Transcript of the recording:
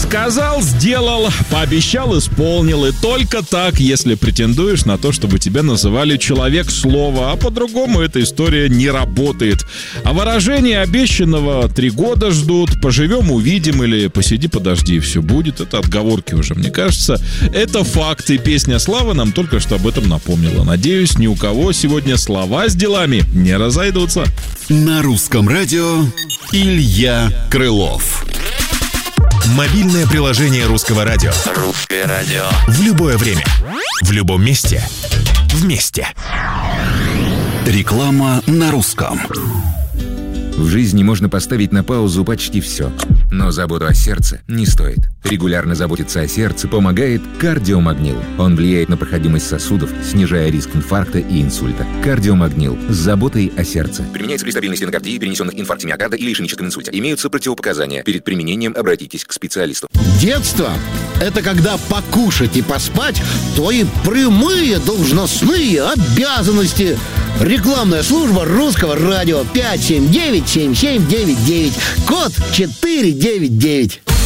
Сказал, сделал, пообещал, исполнил. И только так, если претендуешь на то, чтобы тебя называли человек слова. А по-другому эта история не работает. А выражение обещанного 3 года ждут, поживем, увидим или посиди, подожди, все будет. Это отговорки уже, мне кажется. Это факт, и песня Славы нам только что об этом напомнила. Надеюсь, ни у кого сегодня слова с делами не разойдутся. На русском радио Илья Крылов. Мобильное приложение Русского радио. Русское радио. В любое время. В любом месте. Вместе. Реклама на русском. В жизни можно поставить на паузу почти все. Но заботу о сердце не стоит. Регулярно заботиться о сердце помогает кардиомагнил. Он влияет на проходимость сосудов, снижая риск инфаркта и инсульта. Кардиомагнил с заботой о сердце. Применяется при стабильной стенокардии, перенесенных инфаркте миокарда или ишемическом инсульте. Имеются противопоказания. Перед применением обратитесь к специалисту. Детство – это когда покушать и поспать – твои прямые должностные обязанности. Рекламная служба Русского радио 579-7799. Код 499.